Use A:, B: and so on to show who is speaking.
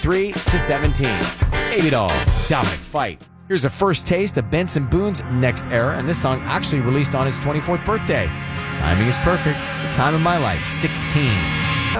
A: 3-17. Baby Doll, Dominic Fite. Here's a first taste of Benson Boone's Next Era, and this song actually released on his 24th birthday. Timing is perfect. The time of my life, 16.